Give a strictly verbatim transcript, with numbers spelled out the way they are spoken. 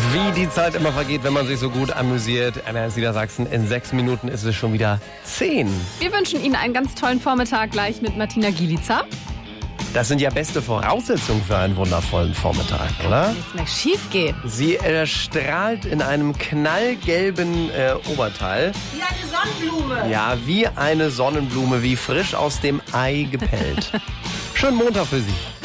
Wie die Zeit immer vergeht, wenn man sich so gut amüsiert. N R S Niedersachsen, in sechs Minuten ist es schon wieder zehn. Wir wünschen Ihnen einen ganz tollen Vormittag gleich mit Martina Gielica. Das sind ja beste Voraussetzungen für einen wundervollen Vormittag, oder? Nichts mehr schief geht. Sie erstrahlt in einem knallgelben äh, Oberteil. Wie eine Sonnenblume. Ja, wie eine Sonnenblume, wie frisch aus dem Ei gepellt. Schönen Montag für Sie.